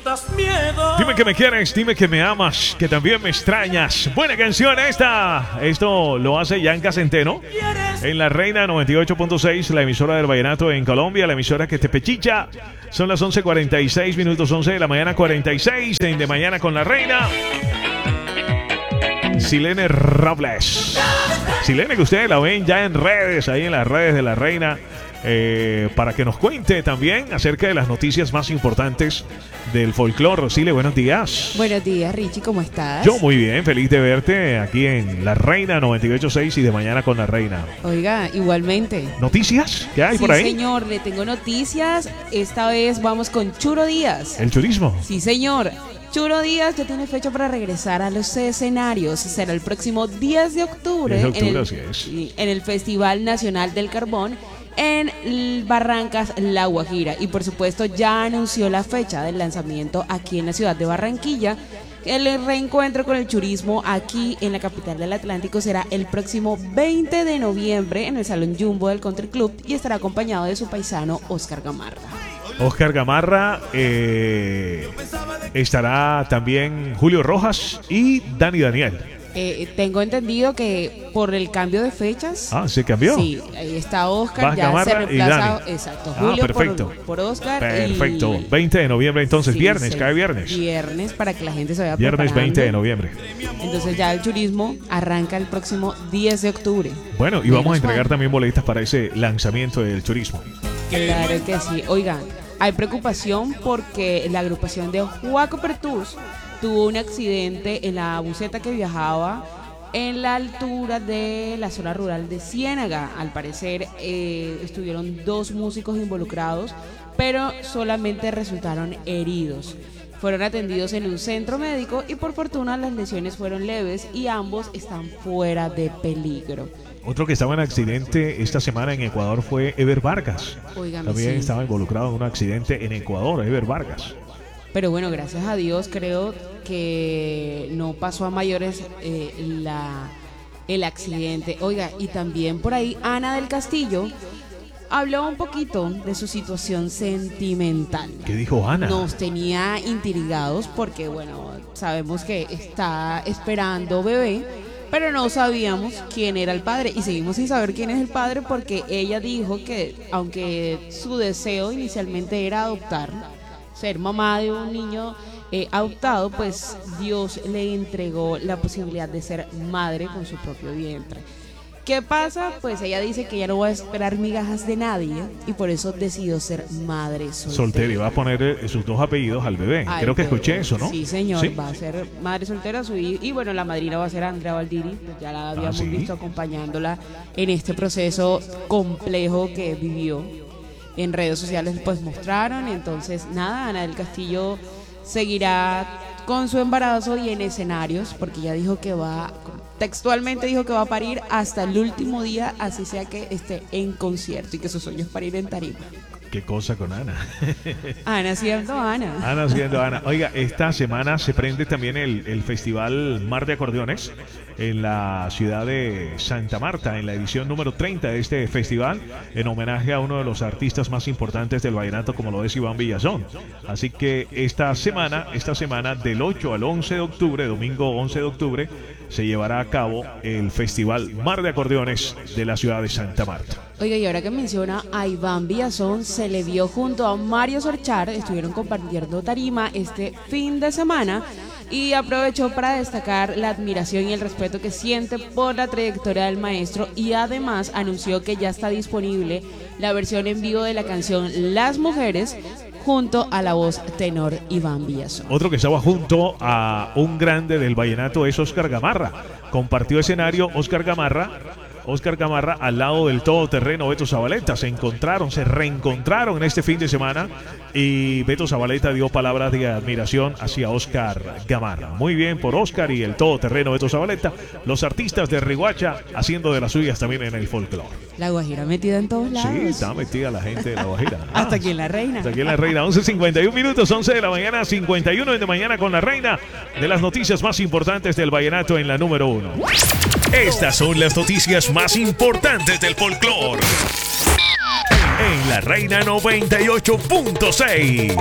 sientas miedo. Dime que me quieres, dime que me amas, que también me extrañas. Buena canción esta. Esto lo hace Yanka Centeno en La Reina 98.6, la emisora del vallenato en Colombia, la emisora que te pechicha. Son las 11:46 minutos, 11 de la mañana, 46 de mañana con La Reina. Silene Robles. Silene, que ustedes la ven ya en redes, ahí en las redes de La Reina, para que nos cuente también acerca de las noticias más importantes del folclore. Sile, buenos días. Buenos días, Richie, ¿cómo estás? Yo muy bien, feliz de verte aquí en La Reina 98.6 y de mañana con La Reina. Oiga, igualmente. ¿Noticias? ¿Qué hay por ahí? Sí, señor, le tengo noticias. Esta vez vamos con Churo Díaz. ¿El turismo? Sí, señor. Churo Díaz ya tiene fecha para regresar a los escenarios. Será el próximo 10 de octubre, 10 de octubre, así es. en el Festival Nacional del Carbón en Barrancas, La Guajira. Y por supuesto ya anunció la fecha del lanzamiento aquí en la ciudad de Barranquilla. El reencuentro con el churismo aquí en la capital del Atlántico será el próximo 20 de noviembre en el Salón Jumbo del Country Club y estará acompañado de su paisano Oscar Gamarra. Oscar Gamarra, estará también Julio Rojas y Dani Daniel. Tengo entendido que por el cambio de fechas. Ah, ¿se cambió? Sí, ahí está Oscar, Va ya Gamarra se reemplaza. y Dani. Exacto, Julio perfecto. por Oscar. Perfecto, Y 20 de noviembre entonces, sí, viernes, cae viernes. Viernes para que la gente se vaya Viernes preparando. 20 de noviembre. Entonces ya el turismo arranca el próximo 10 de octubre. Bueno, y vamos a entregar también boletas para ese lanzamiento del turismo. Claro que sí. Oigan, hay preocupación porque la agrupación de Juaco Pertus tuvo un accidente en la buseta que viajaba en la altura de la zona rural de Ciénaga. Al parecer estuvieron 2 músicos involucrados, pero solamente resultaron heridos. Fueron atendidos en un centro médico y por fortuna las lesiones fueron leves y ambos están fuera de peligro. Otro que estaba en accidente esta semana en Ecuador fue Ever Vargas. Óigame, También sí. estaba involucrado en un accidente en Ecuador, Ever Vargas. Pero bueno, gracias a Dios creo que no pasó a mayores el accidente. Oiga, y también por ahí Ana del Castillo habló un poquito de su situación sentimental. ¿Qué dijo Ana? Nos tenía intrigados porque, bueno, sabemos que está esperando bebé, pero no sabíamos quién era el padre y seguimos sin saber quién es el padre porque ella dijo que aunque su deseo inicialmente era adoptar, ser mamá de un niño adoptado, pues Dios le entregó la posibilidad de ser madre con su propio vientre. ¿Qué pasa? Pues ella dice que ya no va a esperar migajas de nadie y por eso decidió ser madre soltera. Y va a poner sus 2 apellidos al bebé. Creo que escuché eso, ¿no? Sí, señor. ¿Sí? Va a ser madre soltera su hijo. Y bueno, la madrina va a ser Andrea Valdiri. Pues ya la habíamos ¿sí? visto acompañándola en este proceso complejo que vivió. En redes sociales pues mostraron. Entonces nada, Ana del Castillo seguirá con su embarazo y en escenarios porque ya dijo que textualmente dijo que va a parir hasta el último día, así sea que esté en concierto y que su sueño es parir en tarima. ¿Qué cosa con Ana? Ana siendo Ana. Ana siendo Ana. Oiga, esta semana se prende también el Festival Mar de Acordeones en la ciudad de Santa Marta, en la edición número 30 de este festival, en homenaje a uno de los artistas más importantes del vallenato, como lo es Iván Villazón. Así que esta semana, del 8 al 11 de octubre, domingo 11 de octubre, se llevará a cabo el Festival Mar de Acordeones de la ciudad de Santa Marta. Oiga, y ahora que menciona a Iván Villazón, se le vio junto a Mario Sorchar, estuvieron compartiendo tarima este fin de semana y aprovechó para destacar la admiración y el respeto que siente por la trayectoria del maestro y además anunció que ya está disponible la versión en vivo de la canción Las Mujeres junto a la voz tenor Iván Villazón. Otro que estaba junto a un grande del vallenato es Oscar Gamarra. Compartió escenario Oscar Gamarra al lado del todoterreno Beto Zabaleta. Se reencontraron en este fin de semana y Beto Zabaleta dio palabras de admiración hacia Oscar Gamarra. Muy bien por Oscar y el todoterreno Beto Zabaleta, los artistas de Riguacha haciendo de las suyas también en el folclore. La Guajira metida en todos lados. Sí, está metida la gente de la Guajira. Hasta aquí en La Reina. Hasta aquí en La Reina, 11:51 minutos, 11 de la mañana, 51 de mañana con La Reina, de las noticias más importantes del vallenato en la número 1. Estas son las noticias más importantes del folclore en La Reina 98.6.